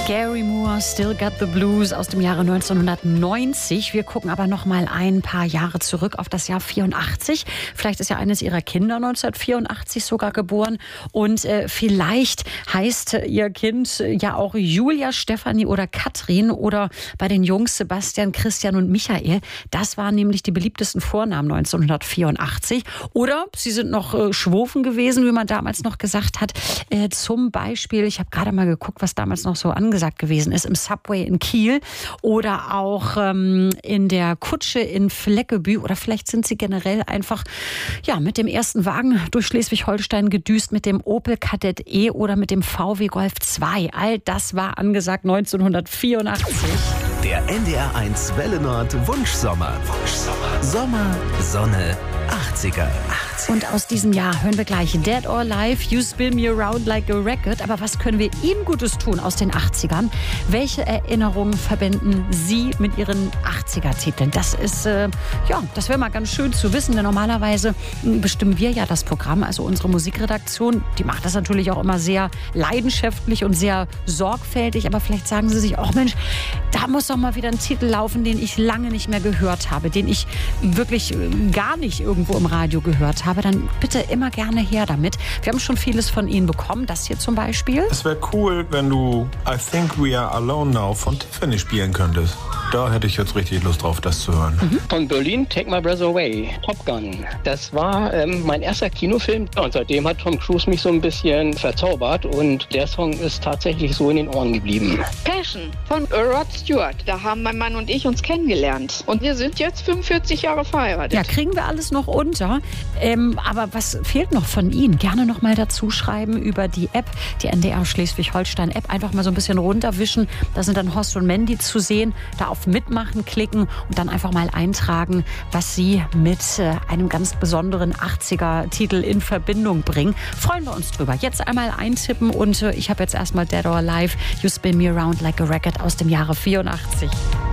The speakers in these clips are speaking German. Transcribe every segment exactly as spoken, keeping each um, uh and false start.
Gary Moore, Still Got the Blues aus dem Jahre neunzehnhundertneunzig. Wir gucken aber noch mal ein paar Jahre zurück auf das Jahr vierundachtzig. Vielleicht ist ja eines Ihrer Kinder neunzehnhundertvierundachtzig sogar geboren. Und äh, vielleicht heißt Ihr Kind ja auch Julia, Stefanie oder Katrin oder bei den Jungs Sebastian, Christian und Michael. Das waren nämlich die beliebtesten Vornamen neunzehnhundertvierundachtzig. Oder Sie sind noch äh, Schwofen gewesen, wie man damals noch gesagt hat. Äh, zum Beispiel, ich habe gerade mal geguckt, was damals noch so angesagt gewesen ist, im Subway in Kiel oder auch ähm, in der Kutsche in Fleckebü, oder vielleicht sind Sie generell einfach ja, mit dem ersten Wagen durch Schleswig-Holstein gedüst, mit dem Opel Kadett E oder mit dem V W Golf zwei. All das war angesagt neunzehnhundertvierundachtzig. Der N D R eins Welle Nord Wunschsommer. Wunschsommer. Sommer, Sonne, achtziger. Und aus diesem Jahr hören wir gleich Dead or Alive, You Spin Me Around Like a Record. Aber was können wir Ihnen Gutes tun aus den achtzigern? Welche Erinnerungen verbinden Sie mit Ihren achtziger-Titeln? Das ist, äh, ja, das wäre mal ganz schön zu wissen, denn normalerweise bestimmen wir ja das Programm, also unsere Musikredaktion. Die macht das natürlich auch immer sehr leidenschaftlich und sehr sorgfältig. Aber vielleicht sagen Sie sich, oh Mensch, da muss doch mal wieder ein Titel laufen, den ich lange nicht mehr gehört habe, den ich wirklich gar nicht irgendwo im Radio gehört habe. Dann bitte immer gerne her damit. Wir haben schon vieles von Ihnen bekommen. Das hier zum Beispiel. Es wäre cool, wenn du I Think We Are Alone Now von Tiffany spielen könntest. Da hätte ich jetzt richtig Lust drauf, das zu hören. Mhm. Von Berlin, Take My Breath Away, Top Gun. Das war ähm, mein erster Kinofilm. Und seitdem hat Tom Cruise mich so ein bisschen verzaubert. Und der Song ist tatsächlich so in den Ohren geblieben. Passion von Rod Stewart. Da haben mein Mann und ich uns kennengelernt. Und wir sind jetzt fünfundvierzig Jahre verheiratet. Ja, kriegen wir alles noch unter. Ähm, aber was fehlt noch von Ihnen? Gerne noch mal dazu schreiben über die App, die N D R Schleswig-Holstein-App. Einfach mal so ein bisschen runterwischen. Da sind dann Horst und Mandy zu sehen. Da auf Mitmachen klicken und dann einfach mal eintragen, was Sie mit äh, einem ganz besonderen achtziger-Titel in Verbindung bringen. Freuen wir uns drüber. Jetzt einmal eintippen und äh, ich habe jetzt erstmal Dead or Alive, You Spin Me Around Like a Record aus dem Jahre vierundachtzig.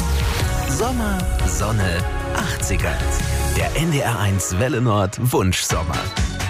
Sommer, Sonne, achtziger. Der N D R eins Welle Nord Wunschsommer.